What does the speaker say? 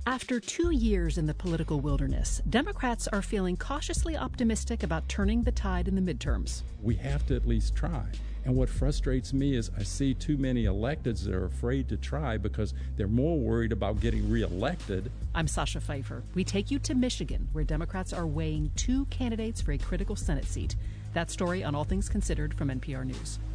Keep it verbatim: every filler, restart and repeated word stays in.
After two years in the political wilderness, Democrats are feeling cautiously optimistic about turning the tide in the midterms. We have to at least try. And what frustrates me is I see too many electeds that are afraid to try because they're more worried about getting reelected. I'm Sasha Pfeiffer. We take you to Michigan, where Democrats are weighing two candidates for a critical Senate seat. That story on All Things Considered from N P R News.